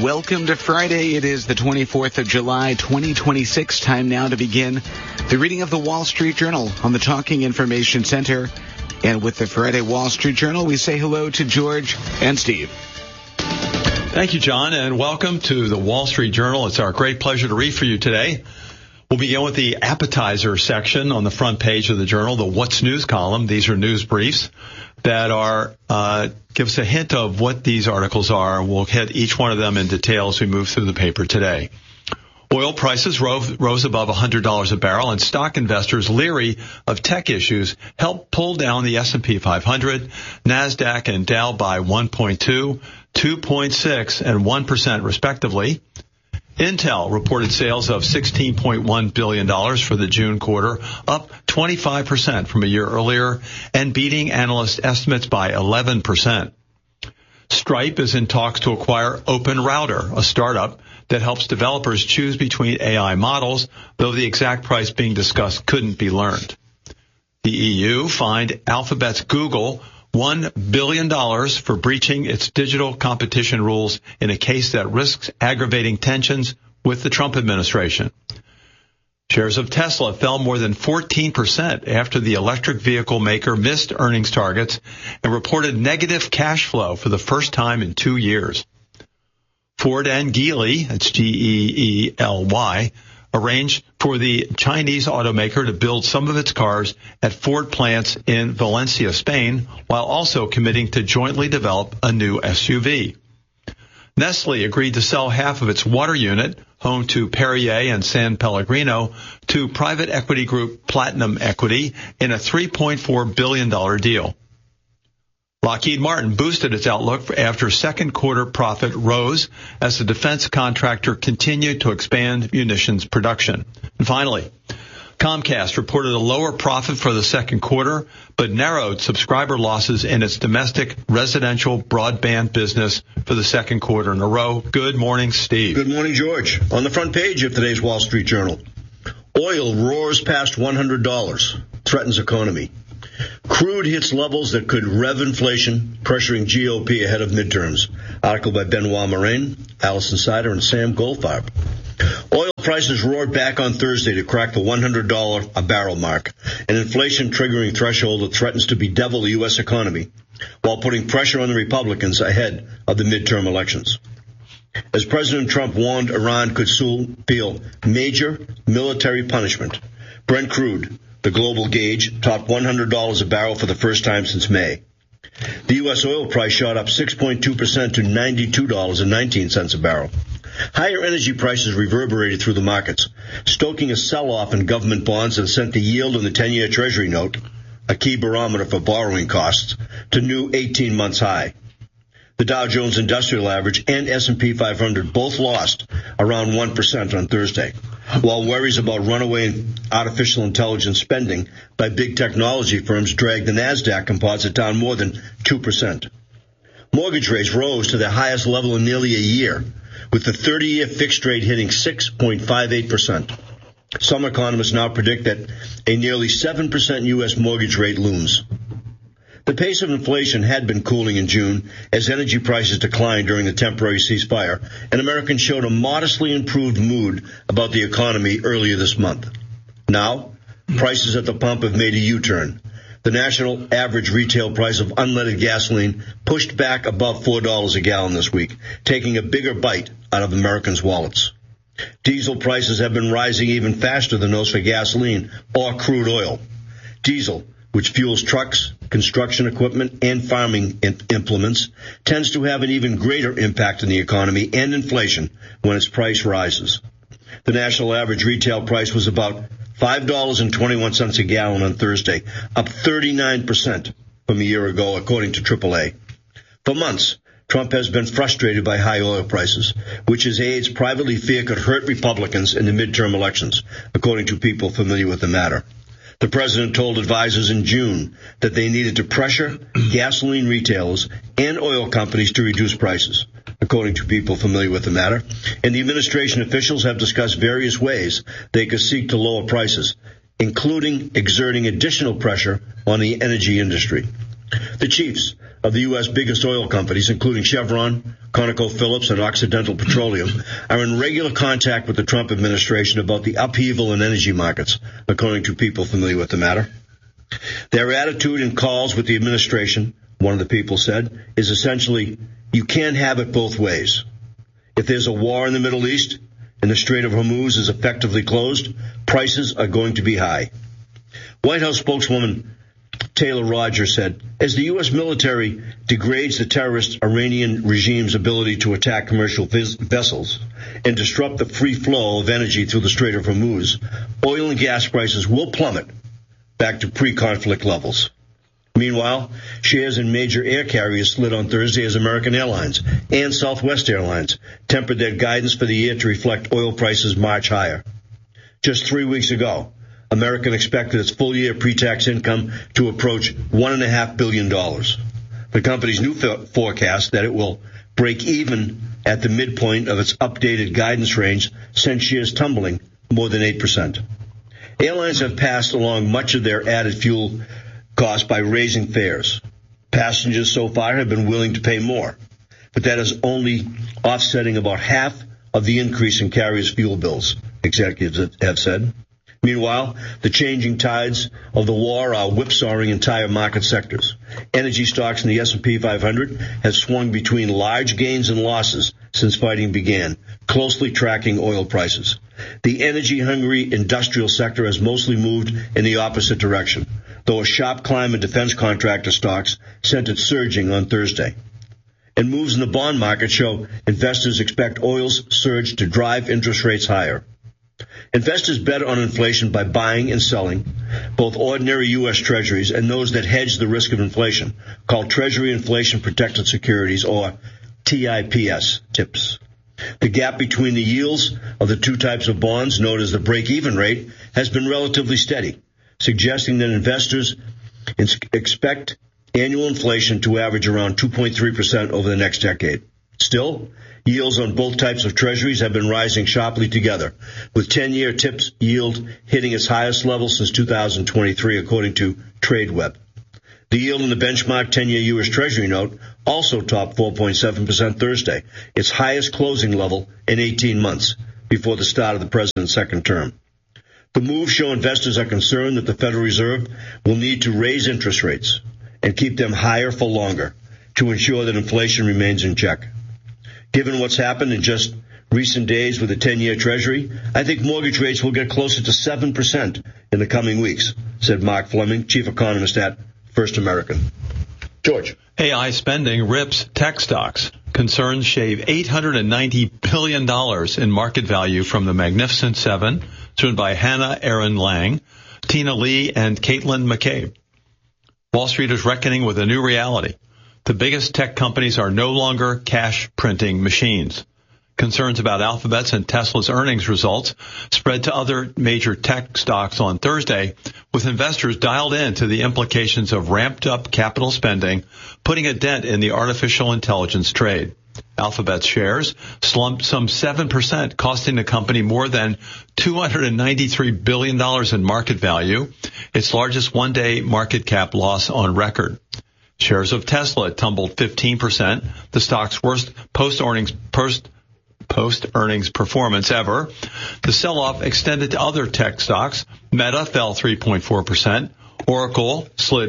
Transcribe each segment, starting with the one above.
Welcome to Friday. It is the 24th of July, 2026. Time now to begin the reading of the Wall Street Journal on the Talking Information Center. And with the Friday Wall Street Journal, we say hello to George and Steve. Thank you, John, and welcome to the Wall Street Journal. It's our great pleasure to read for you today. We'll begin with the appetizer section on the front page of the Journal, the What's News column. These are news briefs that are give us a hint of what these articles are. We'll hit each one of them in detail as we move through the paper today. Oil prices rose above $100 a barrel, and stock investors leery of tech issues helped pull down the S&P 500, NASDAQ, and Dow by 1.2, 2.6, and 1% respectively. Intel reported sales of $16.1 billion for the June quarter, up 25% from a year earlier, and beating analyst estimates by 11%. Stripe is in talks to acquire OpenRouter, a startup that helps developers choose between AI models, though the exact price being discussed couldn't be learned. The EU fined Alphabet's Google $1 billion for breaching its digital competition rules in a case that risks aggravating tensions with the Trump administration. Shares of Tesla fell more than 14% after the electric vehicle maker missed earnings targets and reported negative cash flow for the first time in 2 years. Ford and Geely, that's Geely, arranged for the Chinese automaker to build some of its cars at Ford plants in Valencia, Spain, while also committing to jointly develop a new SUV. Nestle agreed to sell half of its water unit, home to Perrier and San Pellegrino, to private equity group Platinum Equity in a $3.4 billion deal. Lockheed Martin boosted its outlook after second quarter profit rose as the defense contractor continued to expand munitions production. And finally, Comcast reported a lower profit for the second quarter, but narrowed subscriber losses in its domestic residential broadband business for the second quarter in a row. Good morning, Steve. Good morning, George. On the front page of today's Wall Street Journal, oil roars past $100, threatens economy. Crude hits levels that could rev inflation, pressuring GOP ahead of midterms. Article by Benoit Morin, Allison Sider, and Sam Goldfarb. Oil prices roared back on Thursday to crack the $100 a barrel mark, an inflation-triggering threshold that threatens to bedevil the U.S. economy while putting pressure on the Republicans ahead of the midterm elections. As President Trump warned Iran could soon feel major military punishment, Brent crude, the global gauge, topped $100 a barrel for the first time since May. The U.S. oil price shot up 6.2% to $92.19 a barrel. Higher energy prices reverberated through the markets, stoking a sell-off in government bonds that sent the yield on the 10-year Treasury note, a key barometer for borrowing costs, to new 18 months high. The Dow Jones Industrial Average and S&P 500 both lost around 1% on Thursday, while worries about runaway and artificial intelligence spending by big technology firms dragged the NASDAQ composite down more than 2%. Mortgage rates rose to their highest level in nearly a year, with the 30-year fixed rate hitting 6.58%. Some economists now predict that a nearly 7% U.S. mortgage rate looms. The pace of inflation had been cooling in June as energy prices declined during the temporary ceasefire, and Americans showed a modestly improved mood about the economy earlier this month. Now, prices at the pump have made a U-turn. The national average retail price of unleaded gasoline pushed back above $4 a gallon this week, taking a bigger bite out of Americans' wallets. Diesel prices have been rising even faster than those for gasoline or crude oil. Diesel, which fuels trucks, construction equipment, and farming implements, tends to have an even greater impact on the economy and inflation when its price rises. The national average retail price was about $5.21 a gallon on Thursday, up 39% from a year ago, according to AAA. For months, Trump has been frustrated by high oil prices, which his aides privately fear could hurt Republicans in the midterm elections, according to people familiar with the matter. The president told advisors in June that they needed to pressure gasoline retailers and oil companies to reduce prices, according to people familiar with the matter. And the administration officials have discussed various ways they could seek to lower prices, including exerting additional pressure on the energy industry. The chiefs of the U.S. biggest oil companies, including Chevron, ConocoPhillips, and Occidental Petroleum, are in regular contact with the Trump administration about the upheaval in energy markets, according to people familiar with the matter. Their attitude in calls with the administration, one of the people said, is essentially, you can't have it both ways. If there's a war in the Middle East and the Strait of Hormuz is effectively closed, prices are going to be high. White House spokeswoman Taylor Rogers said, as the U.S. military degrades the terrorist Iranian regime's ability to attack commercial vessels and disrupt the free flow of energy through the Strait of Hormuz, oil and gas prices will plummet back to pre-conflict levels. Meanwhile, shares in major air carriers slid on Thursday as American Airlines and Southwest Airlines tempered their guidance for the year to reflect oil prices march higher. Just 3 weeks ago, American expected its full-year pre-tax income to approach $1.5 billion. The company's new forecast that it will break even at the midpoint of its updated guidance range sent shares tumbling more than 8%. Airlines have passed along much of their added fuel costs by raising fares. Passengers so far have been willing to pay more, but that is only offsetting about half of the increase in carriers' fuel bills, executives have said. Meanwhile, the changing tides of the war are whipsawing entire market sectors. Energy stocks in the S&P 500 have swung between large gains and losses since fighting began, closely tracking oil prices. The energy-hungry industrial sector has mostly moved in the opposite direction, though a sharp climb in defense contractor stocks sent it surging on Thursday. And moves in the bond market show investors expect oil's surge to drive interest rates higher. Investors bet on inflation by buying and selling both ordinary U.S. Treasuries and those that hedge the risk of inflation, called Treasury Inflation Protected Securities, or TIPS, TIPS. The gap between the yields of the two types of bonds, known as the break-even rate, has been relatively steady, suggesting that investors expect annual inflation to average around 2.3% over the next decade. Still, yields on both types of treasuries have been rising sharply together, with 10-year TIPS yield hitting its highest level since 2023, according to TradeWeb. The yield in the benchmark 10-year U.S. Treasury note also topped 4.7% Thursday, its highest closing level in 18 months, before the start of the president's second term. The moves show investors are concerned that the Federal Reserve will need to raise interest rates and keep them higher for longer to ensure that inflation remains in check. Given what's happened in just recent days with the 10-year Treasury, I think mortgage rates will get closer to 7% in the coming weeks, said Mark Fleming, chief economist at First American. George. AI spending rips tech stocks. Concerns shave $890 billion in market value from the Magnificent Seven, driven by Hannah Aaron Lang, Tina Lee, and Caitlin McCabe. Wall Street is reckoning with a new reality. The biggest tech companies are no longer cash-printing machines. Concerns about Alphabet's and Tesla's earnings results spread to other major tech stocks on Thursday, with investors dialed in to the implications of ramped-up capital spending, putting a dent in the artificial intelligence trade. Alphabet's shares slumped some 7%, costing the company more than $293 billion in market value, its largest one-day market cap loss on record. Shares of Tesla tumbled 15%, the stock's worst post-earnings performance ever. The sell-off extended to other tech stocks. Meta fell 3.4%. Oracle slid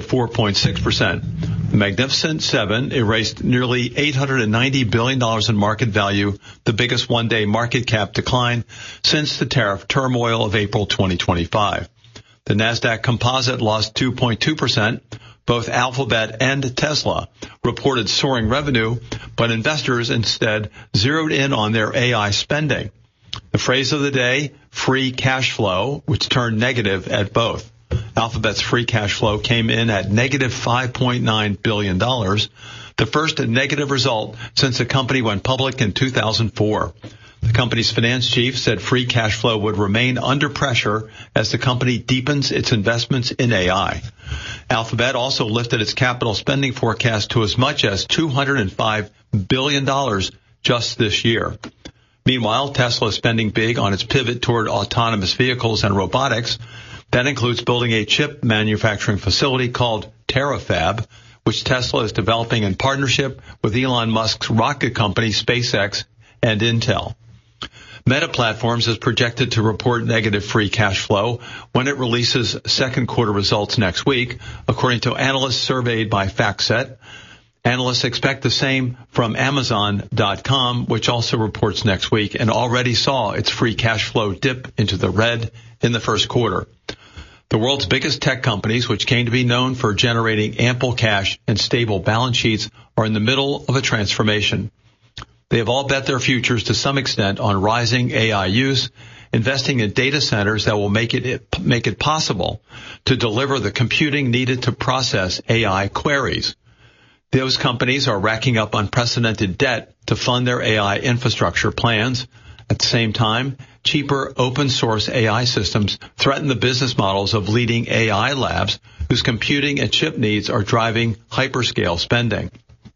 4.6%. The Magnificent Seven erased nearly $890 billion in market value, the biggest one-day market cap decline since the tariff turmoil of April 2025. The Nasdaq Composite lost 2.2%. Both Alphabet and Tesla reported soaring revenue, but investors instead zeroed in on their AI spending. The phrase of the day, free cash flow, which turned negative at both. Alphabet's free cash flow came in at negative $5.9 billion, the first negative result since the company went public in 2004. The company's finance chief said free cash flow would remain under pressure as the company deepens its investments in AI. Alphabet also lifted its capital spending forecast to as much as $205 billion just this year. Meanwhile, Tesla is spending big on its pivot toward autonomous vehicles and robotics. That includes building a chip manufacturing facility called Terafab, which Tesla is developing in partnership with Elon Musk's rocket company SpaceX and Intel. Meta Platforms is projected to report negative free cash flow when it releases second quarter results next week, according to analysts surveyed by FactSet. Analysts expect the same from Amazon.com, which also reports next week and already saw its free cash flow dip into the red in the first quarter. The world's biggest tech companies, which came to be known for generating ample cash and stable balance sheets, are in the middle of a transformation. They have all bet their futures to some extent on rising AI use, investing in data centers that will make it possible to deliver the computing needed to process AI queries. Those companies are racking up unprecedented debt to fund their AI infrastructure plans. At the same time, cheaper open-source AI systems threaten the business models of leading AI labs whose computing and chip needs are driving hyperscale spending.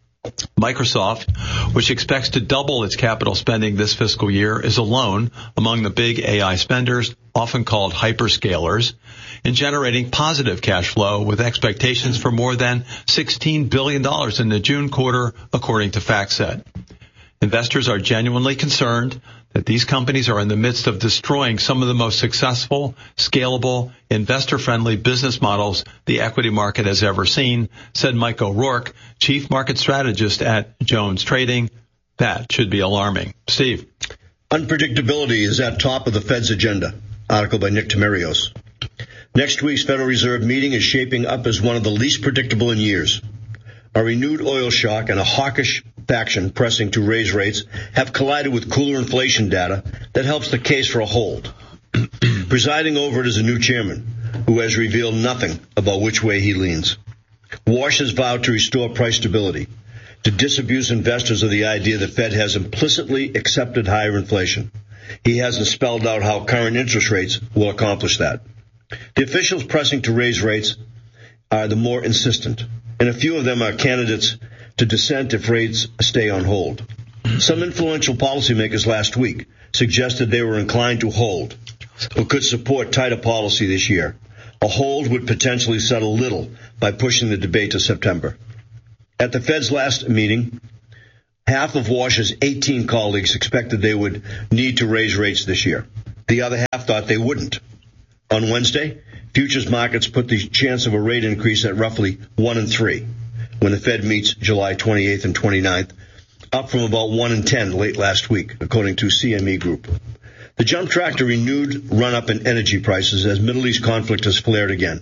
Microsoft, which expects to double its capital spending this fiscal year, is alone among the big AI spenders, often called hyperscalers, in generating positive cash flow with expectations for more than $16 billion in the June quarter, according to FactSet. Investors are genuinely concerned that these companies are in the midst of destroying some of the most successful, scalable, investor-friendly business models the equity market has ever seen, said Mike O'Rourke, chief market strategist at Jones Trading. That should be alarming. Steve. Unpredictability is at top of the Fed's agenda. Article by Nick Tamarios. Next week's Federal Reserve meeting is shaping up as one of the least predictable in years. A renewed oil shock and a hawkish faction pressing to raise rates have collided with cooler inflation data that helps the case for a hold. Presiding over it is a new chairman who has revealed nothing about which way he leans. Walsh has vowed to restore price stability, to disabuse investors of the idea the Fed has implicitly accepted higher inflation. He hasn't spelled out how current interest rates will accomplish that. The officials pressing to raise rates are the more insistent, and a few of them are candidates to dissent if rates stay on hold. Some influential policymakers last week suggested they were inclined to hold, but could support tighter policy this year. A hold would potentially settle little by pushing the debate to September. At the Fed's last meeting, half of Walsh's 18 colleagues expected they would need to raise rates this year. The other half thought they wouldn't. On Wednesday, futures markets put the chance of a rate increase at roughly 1 in 3 when the Fed meets July 28th and 29th, up from about 1 in 10 late last week, according to CME Group. The jump tracked a renewed run-up in energy prices as Middle East conflict has flared again.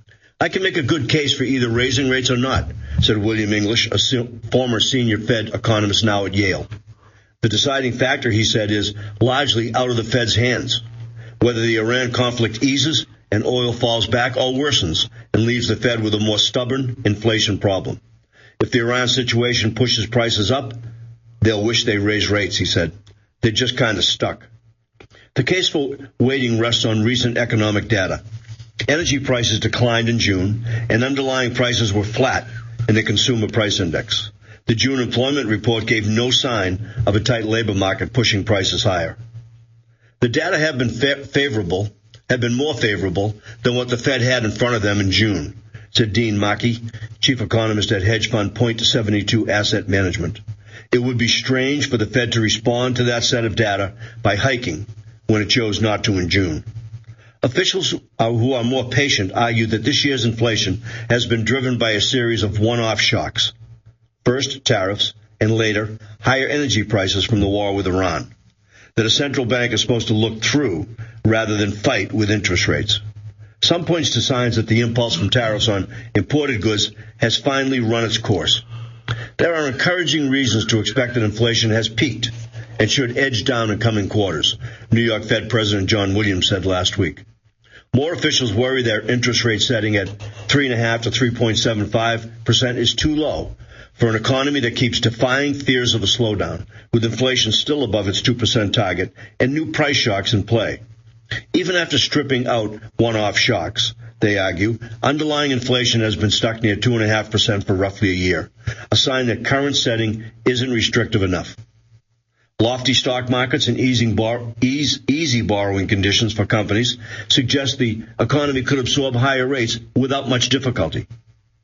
I can make a good case for either raising rates or not, said William English, a former senior Fed economist now at Yale. The deciding factor, he said, is largely out of the Fed's hands. Whether the Iran conflict eases and oil falls back or worsens and leaves the Fed with a more stubborn inflation problem. If the Iran situation pushes prices up, they'll wish they raised rates, he said. They're just kind of stuck. The case for waiting rests on recent economic data. Energy prices declined in June, and underlying prices were flat in the Consumer Price Index. The June employment report gave no sign of a tight labor market pushing prices higher. The data have been more favorable than what the Fed had in front of them in June, said Dean Mackey, chief economist at hedge fund Point72 Asset Management. It would be strange for the Fed to respond to that set of data by hiking when it chose not to in June. Officials who are more patient argue that this year's inflation has been driven by a series of one-off shocks. First, tariffs, and later, higher energy prices from the war with Iran. That a central bank is supposed to look through rather than fight with interest rates. Some points to signs that the impulse from tariffs on imported goods has finally run its course. There are encouraging reasons to expect that inflation has peaked and should edge down in coming quarters, New York Fed President John Williams said last week. More officials worry their interest rate setting at 3.5% to 3.75% is too low for an economy that keeps defying fears of a slowdown, with inflation still above its 2% target and new price shocks in play. Even after stripping out one-off shocks, they argue, underlying inflation has been stuck near 2.5% for roughly a year, a sign that current setting isn't restrictive enough. Lofty stock markets and easy borrowing conditions for companies suggest the economy could absorb higher rates without much difficulty.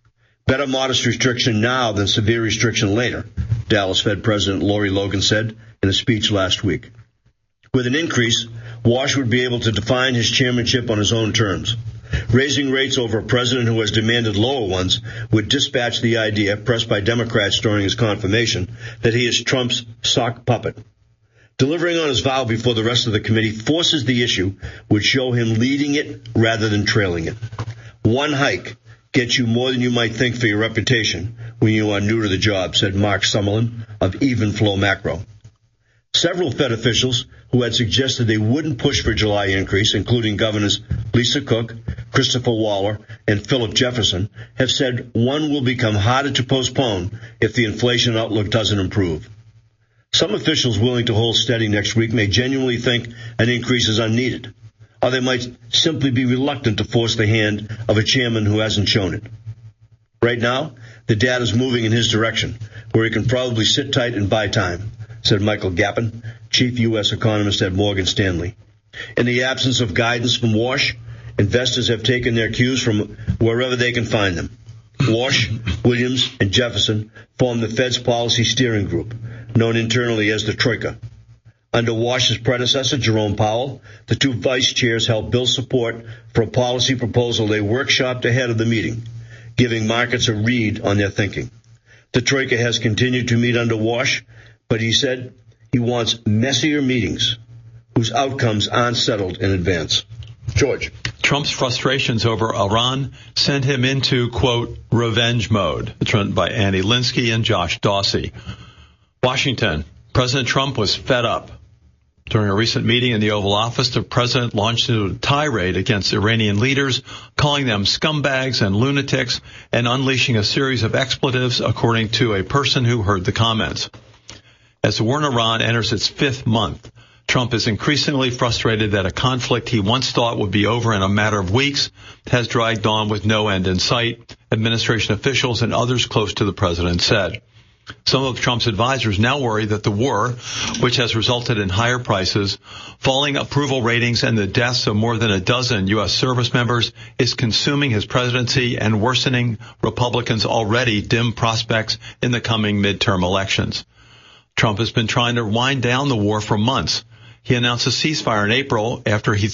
Better modest restriction now than severe restriction later, Dallas Fed President Lori Logan said in a speech last week. With an increase, Wash would be able to define his chairmanship on his own terms. Raising rates over a president who has demanded lower ones would dispatch the idea, pressed by Democrats during his confirmation, that he is Trump's sock puppet. Delivering on his vow before the rest of the committee forces the issue would show him leading it rather than trailing it. One hike gets you more than you might think for your reputation when you are new to the job, said Mark Summerlin of Even Flow Macro. Several Fed officials who had suggested they wouldn't push for July increase, including Governors Lisa Cook, Christopher Waller, and Philip Jefferson, have said one will become harder to postpone if the inflation outlook doesn't improve. Some officials willing to hold steady next week may genuinely think an increase is unneeded, or they might simply be reluctant to force the hand of a chairman who hasn't shown it. Right now, the data is moving in his direction, where he can probably sit tight and buy time, said Michael Gappin, chief U.S. economist at Morgan Stanley. In the absence of guidance from Wash, investors have taken their cues from wherever they can find them. Wash, Williams, and Jefferson form the Fed's policy steering group, known internally as the Troika. Under Wash's predecessor, Jerome Powell, the two vice chairs helped build support for a policy proposal they workshopped ahead of the meeting, giving markets a read on their thinking. The Troika has continued to meet under Wash, but he said he wants messier meetings whose outcomes aren't settled in advance. George. Trump's frustrations over Iran sent him into, quote, revenge mode. It's written by Annie Linsky and Josh Dawsey. Washington. President Trump was fed up. During a recent meeting in the Oval Office, the president launched a tirade against Iranian leaders, calling them scumbags and lunatics, and unleashing a series of expletives, according to a person who heard the comments. As the war in Iran enters its fifth month, Trump is increasingly frustrated that a conflict he once thought would be over in a matter of weeks has dragged on with no end in sight, administration officials and others close to the president said. Some of Trump's advisors now worry that the war, which has resulted in higher prices, falling approval ratings, and the deaths of more than a dozen U.S. service members, is consuming his presidency and worsening Republicans' already dim prospects in the coming midterm elections. Trump has been trying to wind down the war for months. He announced a ceasefire in April after he